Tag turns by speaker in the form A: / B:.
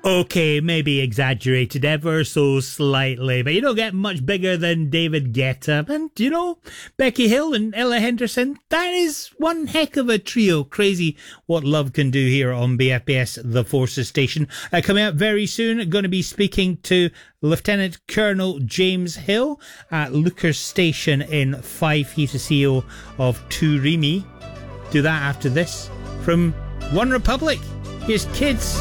A: Okay, maybe exaggerated ever so slightly, but you don't get much bigger than David Guetta. And, you know, Becky Hill and Ella Henderson, that is one heck of a trio. Crazy what love can do here on BFBS The Forces Station. Coming up very soon, going to be speaking to Lieutenant Colonel James Hill at Looker Station in Fife. He's the CEO of Turimi. Do that after this. From One Republic, here's Kids.